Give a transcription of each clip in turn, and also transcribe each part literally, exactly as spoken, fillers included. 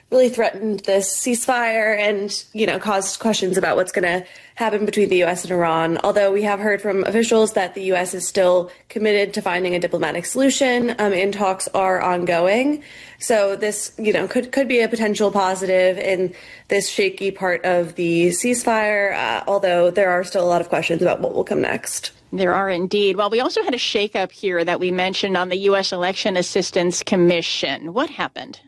really threatened this ceasefire and, you know, caused questions about what's going to happen between the U S and Iran. Although we have heard from officials that the U S is still committed to finding a diplomatic solution, um, and talks are ongoing. So this, you know, could could be a potential positive in this shaky part of the ceasefire, uh, although there are still a lot of questions about what will come next. There are indeed. Well, we also had a shakeup here that we mentioned on the U S Election Assistance Commission. What happened?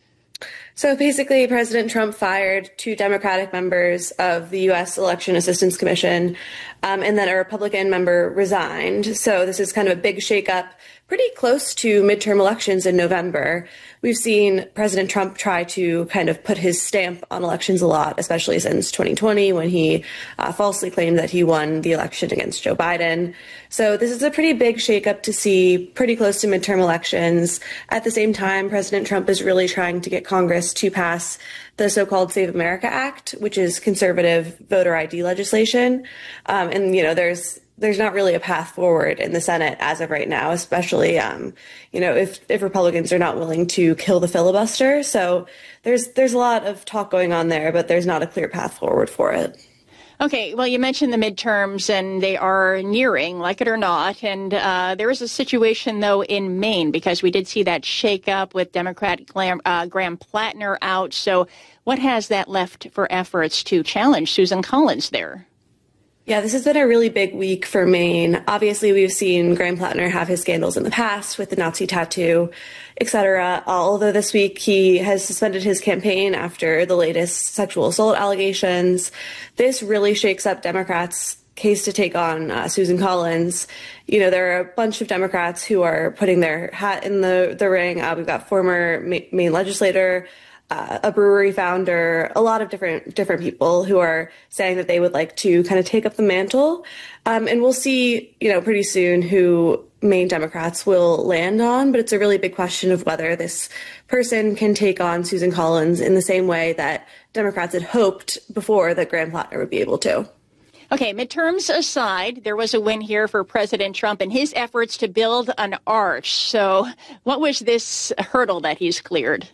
So basically, President Trump fired two Democratic members of the U S Election Assistance Commission, um, and then a Republican member resigned. So this is kind of a big shakeup, pretty close to midterm elections in November. We've seen President Trump try to kind of put his stamp on elections a lot, especially since twenty twenty, when he uh, falsely claimed that he won the election against Joe Biden. So this is a pretty big shakeup to see pretty close to midterm elections. At the same time, President Trump is really trying to get Congress to pass the so-called Save America Act, which is conservative voter I D legislation. Um, and, you know, there's there's not really a path forward in the Senate as of right now, especially, um, you know, if, if Republicans are not willing to kill the filibuster. So there's there's a lot of talk going on there, but there's not a clear path forward for it. Okay, well, you mentioned the midterms, and they are nearing, like it or not. And uh, there is a situation, though, in Maine, because we did see that shakeup with Democrat Graham, uh, Graham Plattner out. So what has that left for efforts to challenge Susan Collins there? Yeah, this has been a really big week for Maine. Obviously, we've seen Graham Plattner have his scandals in the past with the Nazi tattoo, et cetera. Although this week he has suspended his campaign after the latest sexual assault allegations. This really shakes up Democrats' case to take on uh, Susan Collins. You know, there are a bunch of Democrats who are putting their hat in the, the ring. Uh, we've got former Maine legislator, Uh, a brewery founder, a lot of different different people who are saying that they would like to kind of take up the mantle. Um, and we'll see, you know, pretty soon who Maine Democrats will land on. But it's a really big question of whether this person can take on Susan Collins in the same way that Democrats had hoped before that Graham Plattner would be able to. Okay, midterms aside, there was a win here for President Trump and his efforts to build an arch. So what was this hurdle that he's cleared?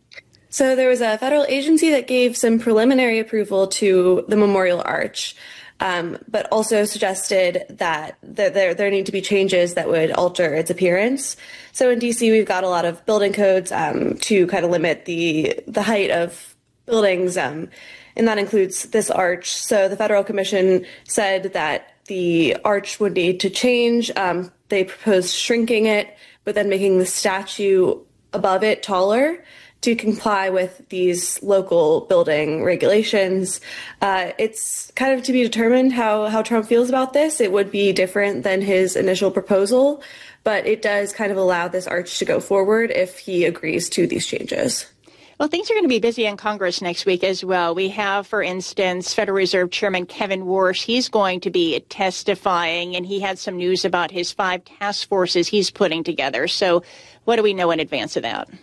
So there was a federal agency that gave some preliminary approval to the Memorial Arch, um, but also suggested that there, there need to be changes that would alter its appearance. So in D C, we've got a lot of building codes um, to kind of limit the, the height of buildings, um, and that includes this arch. So the Federal Commission said that the arch would need to change. Um, they proposed shrinking it, but then making the statue above it taller to comply with these local building regulations. Uh, it's kind of to be determined how, how Trump feels about this. It would be different than his initial proposal, but it does kind of allow this arch to go forward if he agrees to these changes. Well, things are going to be busy in Congress next week as well. We have, for instance, Federal Reserve Chairman Kevin Warsh. He's going to be testifying, and he had some news about his five task forces he's putting together. So what do we know in advance of that?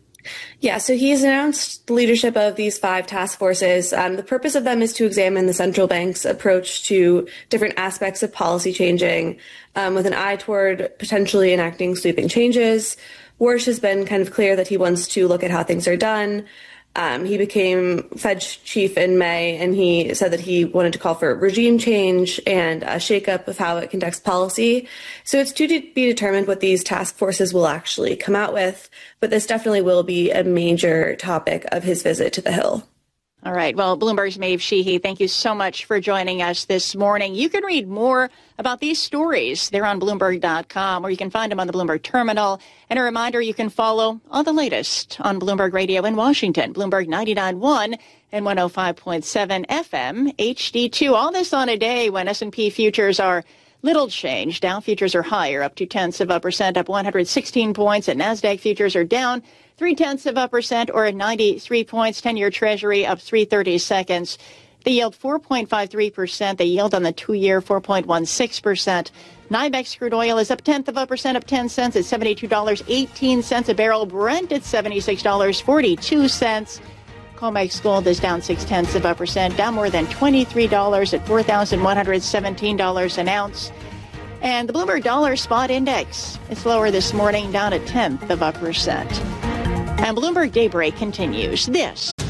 Yeah, so he's announced the leadership of these five task forces. Um, the purpose of them is to examine the central bank's approach to different aspects of policy changing, um, with an eye toward potentially enacting sweeping changes. Warsh has been kind of clear that he wants to look at how things are done. Um, he became Fed chief in May, and he said that he wanted to call for regime change and a shakeup of how it conducts policy. So it's to be determined what these task forces will actually come out with, but this definitely will be a major topic of his visit to the Hill. All right. Well, Bloomberg's Maeve Sheehy, thank you so much for joining us this morning. You can read more about these stories. They're on Bloomberg dot com, or you can find them on the Bloomberg Terminal. And a reminder, you can follow all the latest on Bloomberg Radio in Washington, Bloomberg ninety-nine point one and one oh five point seven F M H D two. All this on a day when S and P futures are little change. Dow futures are higher, up two tenths of a percent, up one hundred sixteen points, and NASDAQ futures are down three tenths of a percent, or ninety-three points. ten-year Treasury up three thirty-seconds. The yield four point five three percent. The yield on the two-year four point one six percent. NYMEX crude oil is up tenth of a percent, up ten cents at seventy-two dollars and eighteen cents a barrel. Brent at seventy-six dollars and forty-two cents. COMEX gold is down six tenths of a percent, down more than twenty-three dollars at four thousand one hundred seventeen dollars an ounce. And the Bloomberg Dollar Spot Index is lower this morning, down a tenth of a percent. And And Bloomberg Daybreak continues. This